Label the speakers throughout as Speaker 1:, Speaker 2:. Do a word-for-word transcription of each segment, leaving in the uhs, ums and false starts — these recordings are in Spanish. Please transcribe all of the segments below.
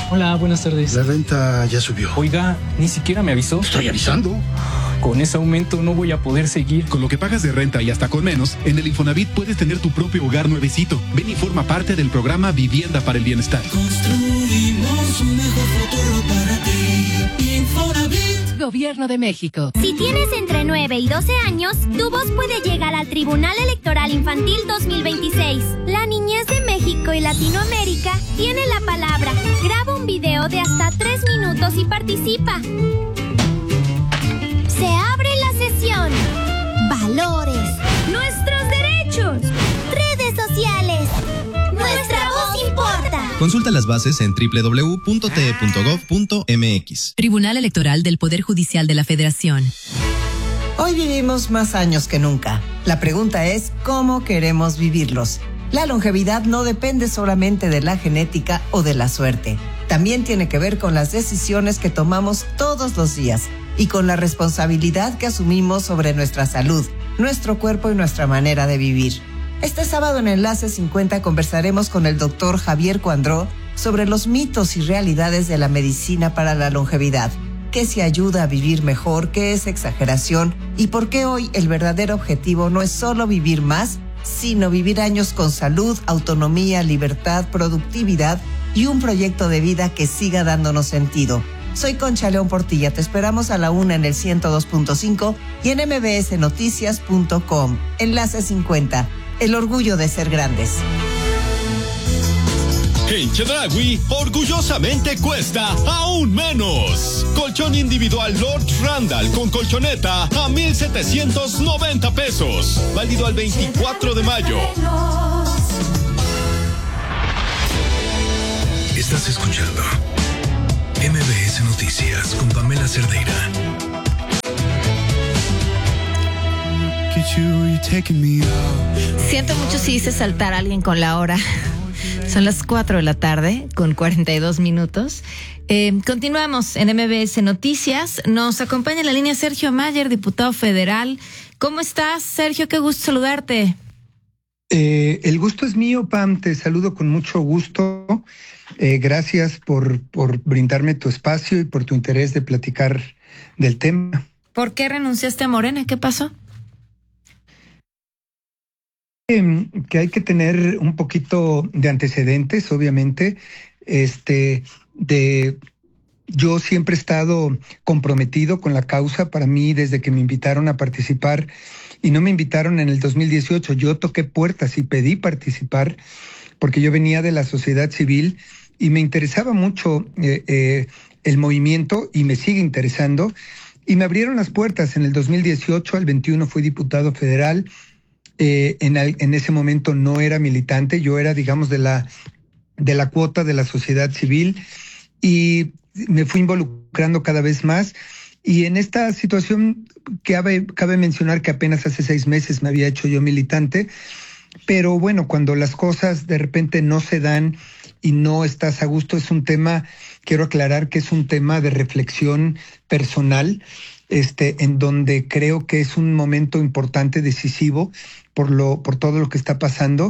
Speaker 1: Hola, buenas tardes.
Speaker 2: La renta ya subió.
Speaker 1: Oiga, ni siquiera me avisó.
Speaker 2: Estoy avisando.
Speaker 1: Con ese aumento no voy a poder seguir.
Speaker 3: Con lo que pagas de renta y hasta con menos, en el Infonavit puedes tener tu propio hogar nuevecito. Ven y forma parte del programa Vivienda para el Bienestar.
Speaker 4: Construimos un mejor futuro para ti. Infonavit.
Speaker 5: Gobierno de México.
Speaker 6: Si tienes entre nueve y doce años, tu voz puede llegar al Tribunal Electoral Infantil dos mil veintiséis. La niñez de México y Latinoamérica tiene la palabra. Graba un video de hasta tres minutos y participa. Se abre la sesión. Valores. Nuestros derechos. Redes sociales. Nuestra voz importa.
Speaker 7: Consulta las bases en doble u doble u doble u punto t e punto gov punto m x.
Speaker 5: Tribunal Electoral del Poder Judicial de la Federación.
Speaker 8: Hoy vivimos más años que nunca. La pregunta es, ¿cómo queremos vivirlos? La longevidad no depende solamente de la genética o de la suerte. También tiene que ver con las decisiones que tomamos todos los días y con la responsabilidad que asumimos sobre nuestra salud, nuestro cuerpo y nuestra manera de vivir. Este sábado en Enlace cincuenta conversaremos con el doctor Javier Cuandró sobre los mitos y realidades de la medicina para la longevidad. ¿Qué se ayuda a vivir mejor? ¿Qué es exageración? ¿Y por qué hoy el verdadero objetivo no es solo vivir más, sino vivir años con salud, autonomía, libertad, productividad y un proyecto de vida que siga dándonos sentido? Soy Concha León Portilla, te esperamos a la una en el ciento dos punto cinco y en m b s noticias punto com. Enlace cincuenta, el orgullo de ser grandes.
Speaker 9: En Chedraui, orgullosamente cuesta aún menos. Colchón individual Lord Randall con colchoneta a mil setecientos noventa pesos. Válido al veinticuatro de mayo.
Speaker 10: Estás escuchando M B S Noticias con Pamela Cerdeira.
Speaker 11: Siento mucho si hice saltar a alguien con la hora. Son las cuatro de la tarde con cuarenta y dos minutos. Eh, continuamos en M B S Noticias. Nos acompaña en la línea Sergio Mayer, diputado federal. ¿Cómo estás, Sergio? Qué gusto saludarte.
Speaker 12: Eh, el gusto es mío, Pam. Te saludo con mucho gusto. Eh, gracias por, por brindarme tu espacio y por tu interés de platicar del tema.
Speaker 11: ¿Por qué renunciaste a Morena? ¿Qué pasó?
Speaker 12: Eh, que hay que tener un poquito de antecedentes, obviamente. Este, de yo siempre he estado comprometido con la causa. Para mí, desde que me invitaron a participar, y no me invitaron en el dos mil dieciocho, yo toqué puertas y pedí participar, porque yo venía de la sociedad civil y me interesaba mucho eh, eh, el movimiento y me sigue interesando. Y me abrieron las puertas en el dos mil dieciocho, al veintiuno fui diputado federal. Eh, en, el, en ese momento no era militante, yo era, digamos, de la, de la cuota de la sociedad civil y me fui involucrando cada vez más. Y en esta situación cabe, cabe mencionar que apenas hace seis meses me había hecho yo militante, pero bueno, cuando las cosas de repente no se dan y no estás a gusto, es un tema, quiero aclarar que es un tema de reflexión personal, este, en donde creo que es un momento importante, decisivo, por lo, por todo lo que está pasando.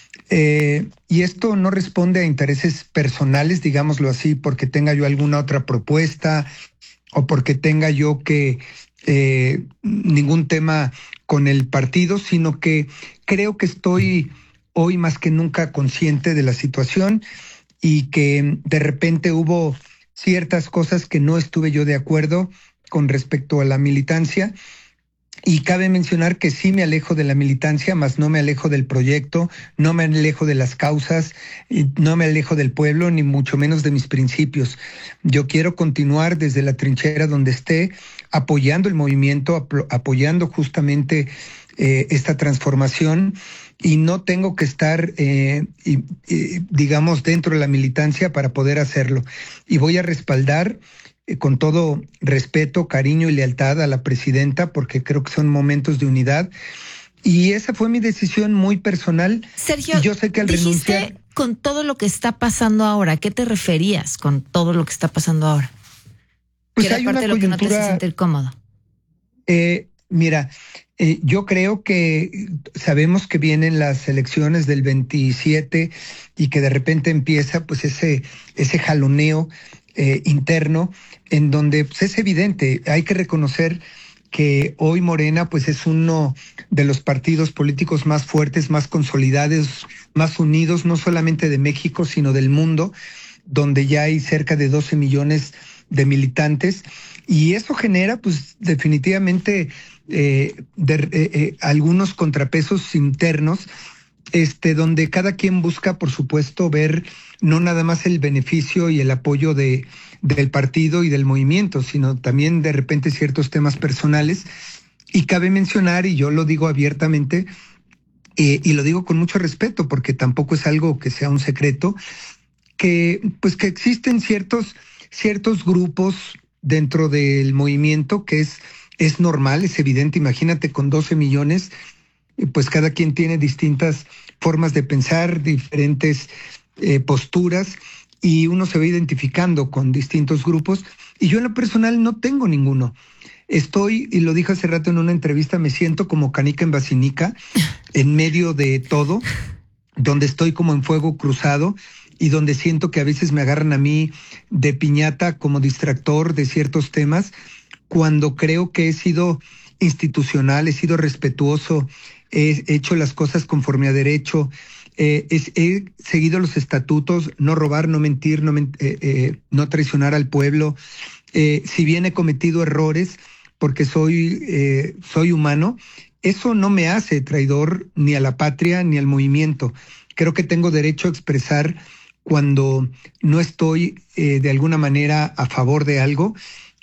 Speaker 12: Eh, y esto no responde a intereses personales, digámoslo así, porque tenga yo alguna otra propuesta o porque tenga yo que eh, ningún tema con el partido, sino que creo que estoy hoy más que nunca consciente de la situación y que de repente hubo ciertas cosas que no estuve yo de acuerdo con respecto a la militancia. Y cabe mencionar que sí me alejo de la militancia, mas no me alejo del proyecto, no me alejo de las causas, no me alejo del pueblo, ni mucho menos de mis principios. Yo quiero continuar desde la trinchera donde esté, apoyando el movimiento, ap- apoyando justamente eh, esta transformación, y no tengo que estar, eh, y, y, digamos, dentro de la militancia para poder hacerlo. Y voy a respaldar con todo respeto, cariño y lealtad a la presidenta, porque creo que son momentos de unidad. Y esa fue mi decisión muy personal.
Speaker 11: Sergio,
Speaker 12: y yo sé que al
Speaker 11: dijiste
Speaker 12: renunciar,
Speaker 11: con todo lo que está pasando ahora, ¿a qué te referías con todo lo que está pasando ahora?
Speaker 12: Pues
Speaker 11: ¿Qué era
Speaker 12: hay
Speaker 11: parte
Speaker 12: una
Speaker 11: de lo que no te hace
Speaker 12: coyuntura,
Speaker 11: sentir cómodo?
Speaker 12: Eh, mira, Eh, yo creo que sabemos que vienen las elecciones del veintisiete y que de repente empieza pues ese, ese jaloneo eh, interno en donde pues, es evidente, hay que reconocer que hoy Morena pues es uno de los partidos políticos más fuertes, más consolidados, más unidos, no solamente de México, sino del mundo, donde ya hay cerca de doce millones de militantes, y eso genera pues definitivamente eh, de, eh, eh, algunos contrapesos internos, este, donde cada quien busca, por supuesto, ver no nada más el beneficio y el apoyo de, del partido y del movimiento, sino también de repente ciertos temas personales. Y cabe mencionar, y yo lo digo abiertamente, eh, y lo digo con mucho respeto, porque tampoco es algo que sea un secreto, que pues que existen ciertos, ciertos grupos dentro del movimiento que es, es normal, es evidente. Imagínate, con doce millones, pues cada quien tiene distintas formas de pensar, diferentes eh, posturas, y uno se va identificando con distintos grupos, y yo en lo personal no tengo ninguno. Estoy, y lo dije hace rato en una entrevista, me siento como canica en basinica, en medio de todo, donde estoy como en fuego cruzado, y donde siento que a veces me agarran a mí de piñata como distractor de ciertos temas, cuando creo que he sido institucional, he sido respetuoso, he hecho las cosas conforme a derecho, eh, es, he seguido los estatutos, no robar, no mentir, no, eh, eh, no traicionar al pueblo. Eh, si bien he cometido errores, porque soy, eh, soy humano, eso no me hace traidor ni a la patria ni al movimiento. Creo que tengo derecho a expresar cuando no estoy eh, de alguna manera a favor de algo,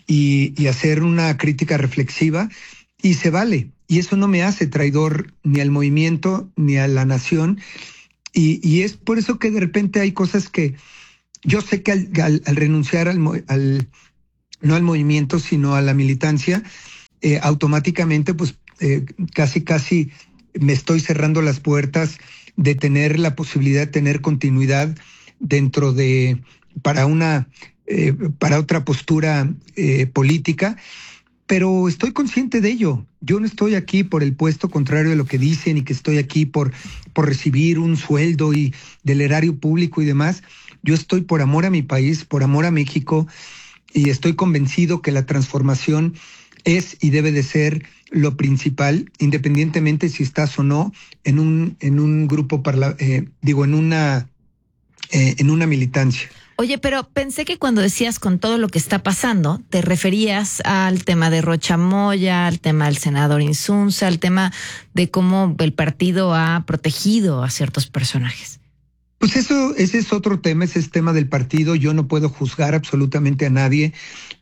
Speaker 12: y, y hacer una crítica reflexiva, y se vale. Y eso no me hace traidor ni al movimiento ni a la nación. Y, y es por eso que de repente hay cosas que yo sé que al, al, al renunciar al, al, no al movimiento, sino a la militancia, eh, automáticamente pues eh, casi casi me estoy cerrando las puertas de tener la posibilidad de tener continuidad dentro de, para una, eh, para otra postura eh, política. Pero estoy consciente de ello. Yo no estoy aquí por el puesto, contrario de lo que dicen, y que estoy aquí por, por recibir un sueldo y del erario público y demás. Yo estoy por amor a mi país, por amor a México, y estoy convencido que la transformación es y debe de ser lo principal, independientemente si estás o no en un, en un grupo, parla, eh, digo, en una, eh, en una militancia.
Speaker 11: Oye, pero pensé que cuando decías con todo lo que está pasando, te referías al tema de Rocha Moya, al tema del senador Insunza, al tema de cómo el partido ha protegido a ciertos personajes.
Speaker 12: Pues eso, ese es otro tema, ese es tema del partido. Yo no puedo juzgar absolutamente a nadie.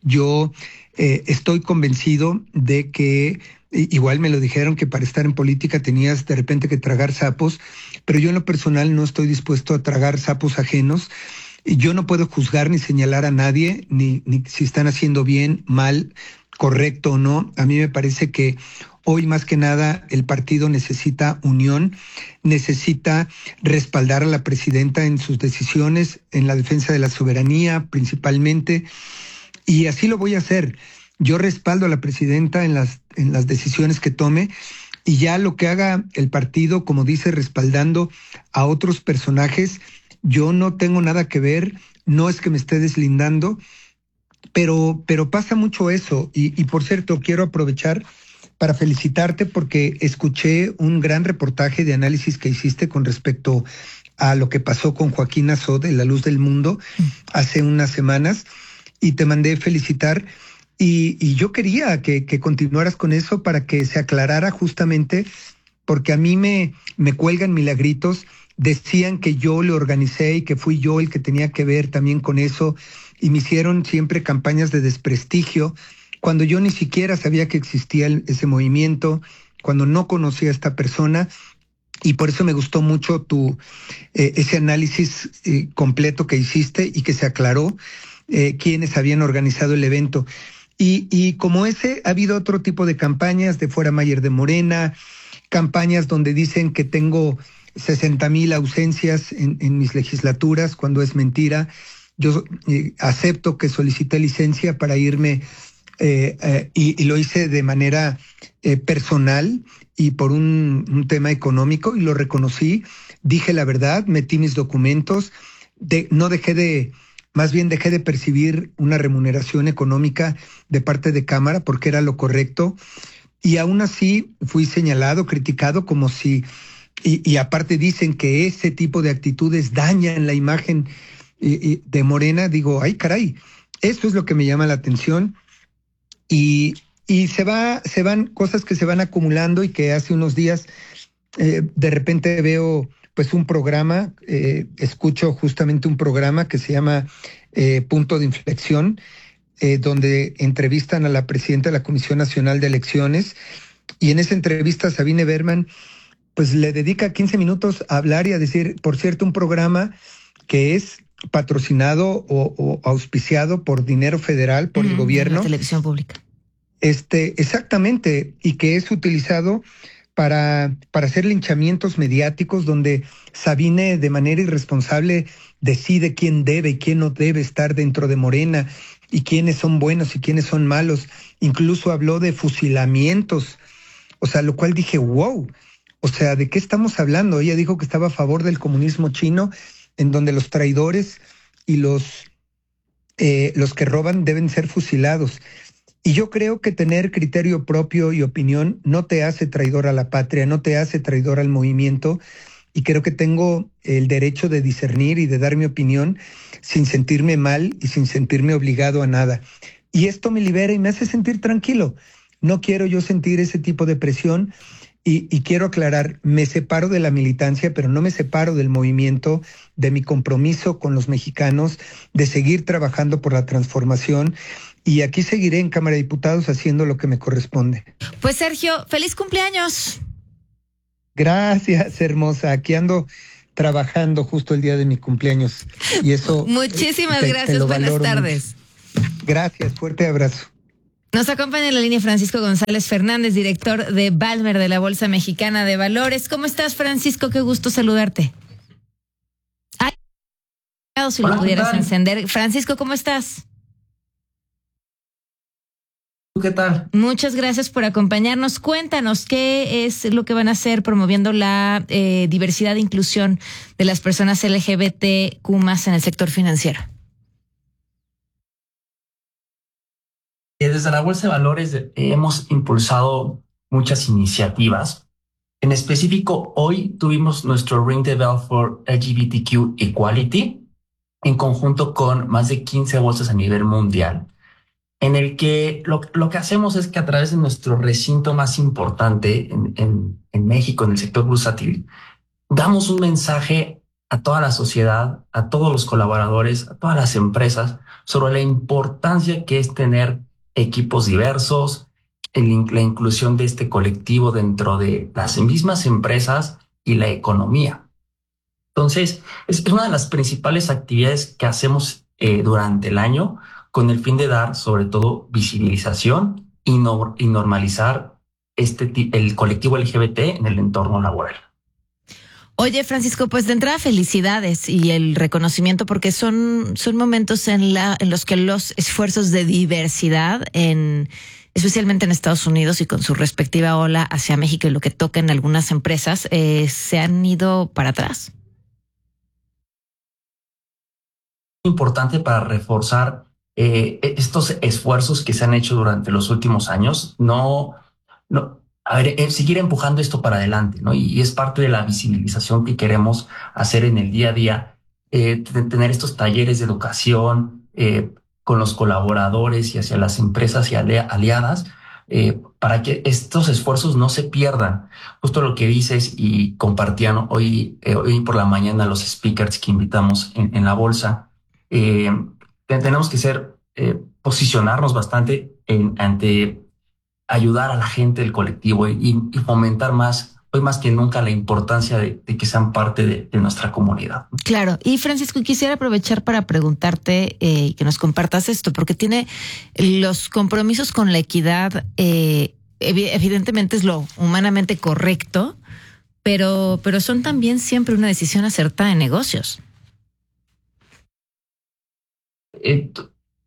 Speaker 12: Yo eh, estoy convencido de que, igual me lo dijeron, que para estar en política tenías de repente que tragar sapos, pero yo en lo personal no estoy dispuesto a tragar sapos ajenos. Yo no puedo juzgar ni señalar a nadie, ni, ni si están haciendo bien, mal, correcto o no. A mí me parece que hoy más que nada el partido necesita unión, necesita respaldar a la presidenta en sus decisiones, en la defensa de la soberanía principalmente, y así lo voy a hacer. Yo respaldo a la presidenta en las, en las decisiones que tome, y ya lo que haga el partido, como dice, respaldando a otros personajes, yo no tengo nada que ver, no es que me esté deslindando, pero, pero pasa mucho eso. Y, y por cierto, quiero aprovechar para felicitarte porque escuché un gran reportaje de análisis que hiciste con respecto a lo que pasó con Joaquín Azod en La Luz del Mundo hace unas semanas, y te mandé felicitar. Y, y yo quería que, que continuaras con eso para que se aclarara justamente, porque a mí me, me cuelgan milagritos. Decían que yo le organicé y que fui yo el que tenía que ver también con eso, y me hicieron siempre campañas de desprestigio, cuando yo ni siquiera sabía que existía el, ese movimiento, cuando no conocía a esta persona, y por eso me gustó mucho tu eh, ese análisis eh, completo que hiciste y que se aclaró eh, quiénes habían organizado el evento. Y, y como ese, ha habido otro tipo de campañas de Fuera Mayer de Morena, campañas donde dicen que tengo sesenta mil ausencias en, en mis legislaturas, cuando es mentira. Yo eh, acepto que solicité licencia para irme eh, eh, y, y lo hice de manera eh, personal y por un, un tema económico, y lo reconocí, dije la verdad, metí mis documentos, de, no dejé de, más bien dejé de percibir una remuneración económica de parte de Cámara porque era lo correcto, y aún así fui señalado, criticado como si, y, y aparte dicen que ese tipo de actitudes dañan la imagen y, y de Morena. Digo, ay caray, esto es lo que me llama la atención, y, y se va, se van cosas que se van acumulando, y que hace unos días eh, de repente veo pues un programa, eh, escucho justamente un programa que se llama eh, Punto de Inflexión, eh, donde entrevistan a la presidenta de la Comisión Nacional de Elecciones, y en esa entrevista Sabine Berman pues le dedica quince minutos a hablar y a decir, por cierto, un programa que es patrocinado o, o auspiciado por dinero federal, por mm, el gobierno.
Speaker 11: La televisión pública.
Speaker 12: Este, exactamente, y que es utilizado para, para hacer linchamientos mediáticos, donde Sabine de manera irresponsable decide quién debe y quién no debe estar dentro de Morena, y quiénes son buenos y quiénes son malos. Incluso habló de fusilamientos, o sea, lo cual dije, wow, o sea, ¿de qué estamos hablando? Ella dijo que estaba a favor del comunismo chino, en donde los traidores y los, eh, los que roban deben ser fusilados. Y yo creo que tener criterio propio y opinión no te hace traidor a la patria, no te hace traidor al movimiento, y creo que tengo el derecho de discernir y de dar mi opinión sin sentirme mal y sin sentirme obligado a nada. Y esto me libera y me hace sentir tranquilo. No quiero yo sentir ese tipo de presión, y, y quiero aclarar, me separo de la militancia, pero no me separo del movimiento, de mi compromiso con los mexicanos, de seguir trabajando por la transformación. Y aquí seguiré en Cámara de Diputados haciendo lo que me corresponde.
Speaker 11: Pues Sergio, feliz cumpleaños.
Speaker 12: Gracias, hermosa. Aquí ando trabajando justo el día de mi cumpleaños. Y eso.
Speaker 11: Muchísimas te, gracias. Te Buenas tardes.
Speaker 12: Mucho. Gracias, fuerte abrazo.
Speaker 11: Nos acompaña en la línea Francisco González Fernández, director de Valmer de la Bolsa Mexicana de Valores. ¿Cómo estás, Francisco? Qué gusto saludarte. Ay, si lo pudieras encender. Francisco, ¿cómo estás?
Speaker 13: ¿Qué tal?
Speaker 11: Muchas gracias por acompañarnos. Cuéntanos qué es lo que van a hacer promoviendo la eh, diversidad e inclusión de las personas L G B T Q más en el sector financiero.
Speaker 13: Desde la Bolsa de Valores hemos impulsado muchas iniciativas. En específico, hoy tuvimos nuestro Ring the Bell for L G B T Q Equality en conjunto con más de quince bolsas a nivel mundial, en el que lo, lo que hacemos es que a través de nuestro recinto más importante en, en, en México, en el sector bursátil, damos un mensaje a toda la sociedad, a todos los colaboradores, a todas las empresas, sobre la importancia que es tener equipos diversos, el, la inclusión de este colectivo dentro de las mismas empresas y la economía. Entonces, es, es una de las principales actividades que hacemos eh, durante el año, con el fin de dar, sobre todo, visibilización y, no, y normalizar este, el colectivo L G B T en el entorno laboral.
Speaker 11: Oye, Francisco, pues de entrada felicidades y el reconocimiento, porque son, son momentos en, la, en los que los esfuerzos de diversidad, en, especialmente en Estados Unidos y con su respectiva ola hacia México y lo que toca en algunas empresas, eh, se han ido para atrás.
Speaker 13: Importante para reforzar eh, estos esfuerzos que se han hecho durante los últimos años, no, no a ver, eh, seguir empujando esto para adelante, ¿no? Y, y es parte de la visibilización que queremos hacer en el día a día, eh, de tener estos talleres de educación eh, con los colaboradores y hacia las empresas y aliadas, eh, para que estos esfuerzos no se pierdan. Justo lo que dices y compartían hoy, eh, hoy por la mañana los speakers que invitamos en, en la bolsa. Eh, tenemos que ser, eh, posicionarnos bastante en, ante ayudar a la gente del colectivo y, y fomentar más, hoy más que nunca, la importancia de, de que sean parte de, de nuestra comunidad.
Speaker 11: Claro. Y Francisco, quisiera aprovechar para preguntarte eh, que nos compartas esto, porque tiene los compromisos con la equidad, eh, evidentemente es lo humanamente correcto, pero, pero son también siempre una decisión acertada de negocios.
Speaker 13: Eh,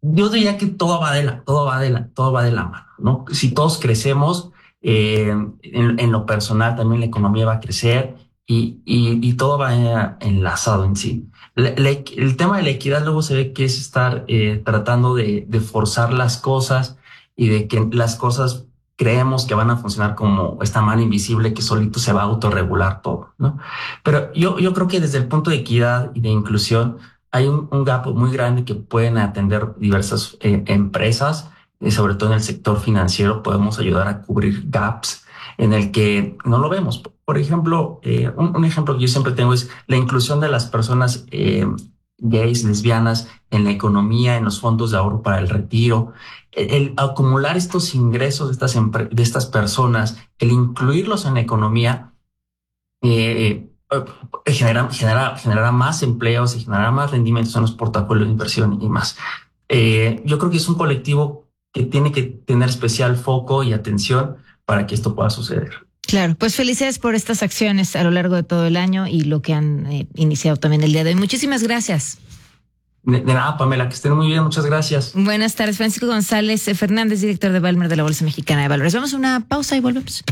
Speaker 13: yo diría que todo va de la, todo va de la, todo va de la mano, ¿no? Si todos crecemos, eh, en, en lo personal también la economía va a crecer y, y, y todo va enlazado en sí. La, la, el tema de la equidad luego se ve que es estar eh, tratando de, de forzar las cosas y de que las cosas creemos que van a funcionar como esta mano invisible que solito se va a autorregular todo, ¿no? Pero yo, yo creo que desde el punto de equidad y de inclusión hay un, un gap muy grande que pueden atender diversas eh, empresas, eh, sobre todo en el sector financiero. Podemos ayudar a cubrir gaps en el que no lo vemos. Por ejemplo, eh, un, un ejemplo que yo siempre tengo es la inclusión de las personas eh, gays, lesbianas en la economía, en los fondos de ahorro para el retiro. El, el acumular estos ingresos de estas, de estas personas, el incluirlos en la economía, eh, eh, genera, genera, generará más empleos y generará más rendimientos en los portafolios de inversión y más. Eh, yo creo que es un colectivo que tiene que tener especial foco y atención para que esto pueda suceder.
Speaker 11: Claro, pues felicidades por estas acciones a lo largo de todo el año y lo que han eh, iniciado también el día de hoy. Muchísimas gracias.
Speaker 13: De, de nada, Pamela, que estén muy bien, muchas gracias.
Speaker 11: Buenas tardes, Francisco González Fernández, director de Valmer de la Bolsa Mexicana de Valores. Vamos a una pausa y volvemos.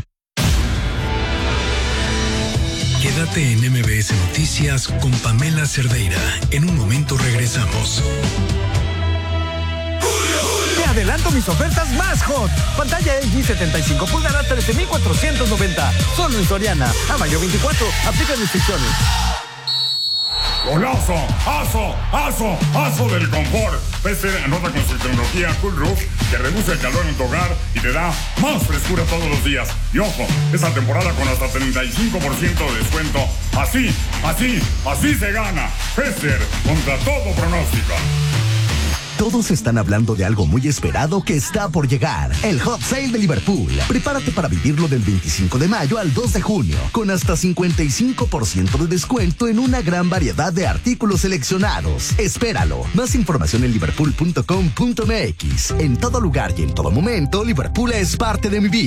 Speaker 10: Quédate en M B S Noticias con Pamela Cerdeira. En un momento regresamos.
Speaker 14: Te adelanto mis ofertas más hot. Pantalla L G setenta y cinco pulgadas, trece mil cuatrocientos noventa. Solo en Soriana. A mayo veinticuatro. Aplica restricciones.
Speaker 15: ¡Golazo! ¡Aso! ¡Aso! ¡Aso del confort! P C anota con su tecnología Cool Roof que reduce el calor en tu hogar y te da más frescura todos los días. Y ojo, esta temporada con hasta treinta y cinco por ciento de descuento. Así, así, así se gana. Pesser contra todo pronóstico.
Speaker 16: Todos están hablando de algo muy esperado que está por llegar. El Hot Sale de Liverpool. Prepárate para vivirlo del veinticinco de mayo al dos de junio, con hasta cincuenta y cinco por ciento de descuento en una gran variedad de artículos seleccionados. Espéralo. Más información en liverpool punto com punto m x. En todo lugar y en todo momento, Liverpool es parte de mi vida.